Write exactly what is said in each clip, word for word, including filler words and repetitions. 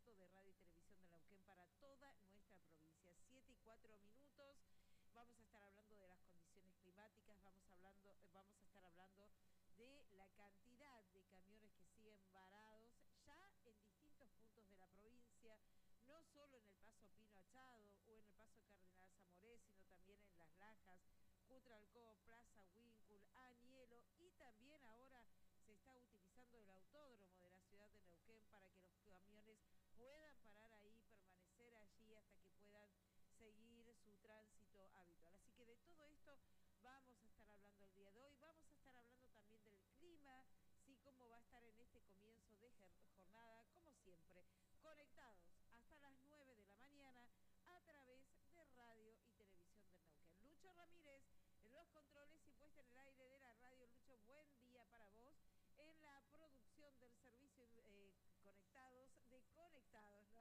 relato de Radio y Televisión de Neuquén para toda nuestra provincia. Siete y cuatro minutos. Vamos a estar hablando de las condiciones climáticas, vamos, hablando, vamos a estar hablando de la cantidad de camiones que siguen varados ya en distintos puntos de la provincia, no solo en el Paso Pino Achado o en el Paso Cardenal Zamoré, sino también en Las Lajas, Cutralcó, Plaza Huíncul, Anielo, y también ahora se está utilizando el autódromo de la ciudad de Neuquén para que los camiones puedan parar ahí, permanecer allí hasta que puedan seguir su tránsito habitual. Así que de todo esto vamos a estar hablando el día de hoy. Vamos a estar hablando también del clima, sí, cómo va a estar en este comienzo de jornada, como siempre, conectados hasta las nueve de la mañana a través de Radio y Televisión de Neuquén. Lucho Ramírez en los controles y puesta en el aire de la radio. Lucho, buen día para vos. En la producción del servicio eh, Conectados, de Conectados, ¿no?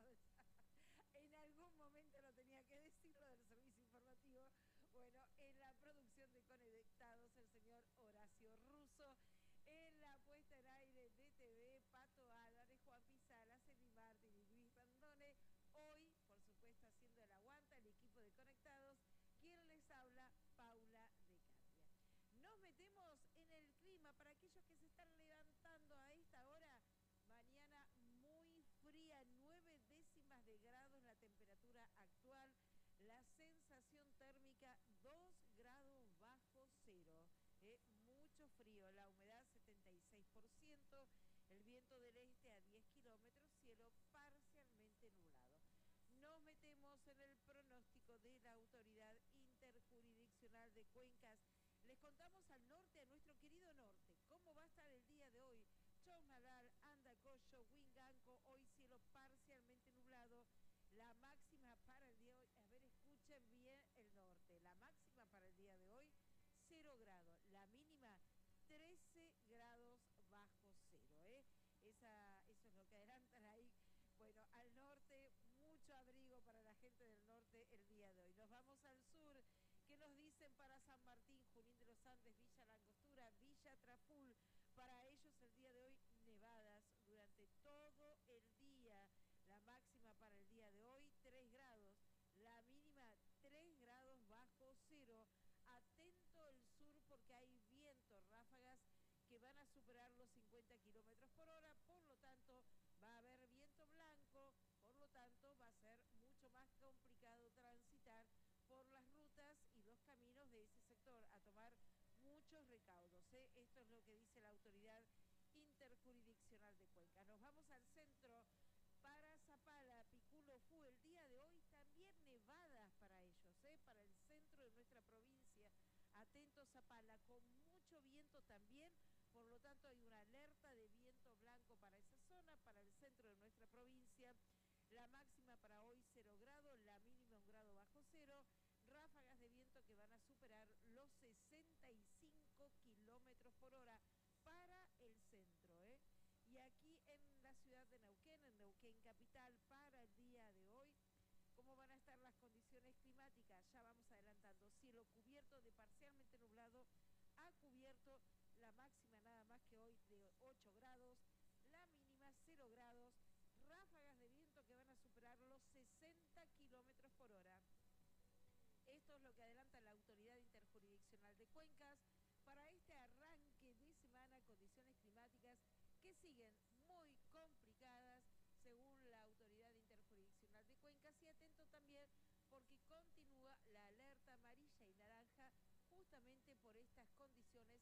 En algún momento lo tenía que decirlo del servicio informativo. Bueno, en la producción de Conectados, el señor Horacio Russo. En la puesta en aire de T V, Pato Álvarez, Juan Pizala, Celi Martín y Luis Randone. Hoy, por supuesto, haciendo el aguanta, el equipo de Conectados. Quien les habla, Paula de Candia. Nos metemos en el clima para aquellos que se están levantando a esta hora. Mañana muy fría, nueve décimas de grados la temperatura actual. La sensación térmica dos grados bajo cero. Eh, mucho frío, la humedad setenta y seis por ciento, el viento del este a diez kilómetros, cielo parcialmente nublado. Nos metemos en el pronóstico de la Autoridad Interjurisdiccional de Cuencas. Les contamos al norte, a nuestro querido norte, cómo va a estar el día de hoy. Chosmalal, Andacollo, Huinganco, hoy cielo parcialmente nublado. La máxima para el día de hoy, a ver, escuchen bien el norte, la máxima para el día de hoy, cero grados, la mínima trece grados bajo cero, ¿eh? Esa, eso es lo que adelantan ahí. Bueno, al norte, mucho abrigo para la gente del norte el día de hoy. Nos vamos al sur. ¿Qué nos dicen para San Martín, Junín de los Andes, Villa La Angostura, Villa Traful? Para ellos el día de hoy, nevadas durante todo el día. La máxima para el día de hoy, tres grados. La mínima, tres grados bajo cero. Atento el sur porque hay vientos, ráfagas que van a superar los cincuenta kilómetros por hora. Por lo tanto, va a haber viento blanco. Por lo tanto, va a ser mucho más complicado transitar por las rutas y los caminos de ese sector, a tomar muchos recaudos, ¿eh? Esto es lo que dice la Autoridad Interjurisdiccional de Cuenca. Nos vamos al centro. Para Zapala, Piculo Fu, el día de hoy también nevadas para ellos, ¿eh? Para el centro de nuestra provincia. Atentos Zapala, con mucho viento también, por lo tanto hay una alerta de viento blanco para esa zona, para el centro de nuestra provincia. La máxima para hoy cero grados, la mínima un grado bajo cero, ráfagas de viento que van a superar los sesenta y cinco kilómetros por hora para el centro, ¿eh? Y aquí en la ciudad de Neuquén, en Neuquén capital, para el día de hoy, ¿cómo van a estar las condiciones climáticas? Ya vamos adelantando, cielo cubierto de parcialmente nublado a cubierto, la máxima nada más que hoy de ocho grados, la mínima cero grados, ráfagas de viento que van a superar los sesenta kilómetros por hora. Esto es lo que adelanta la Autoridad Interjurisdiccional de Cuencas para este arranque de semana, condiciones climáticas que siguen muy complicadas según la Autoridad Interjurisdiccional de Cuencas, y atento también porque continúa la alerta amarilla y naranja justamente por estas condiciones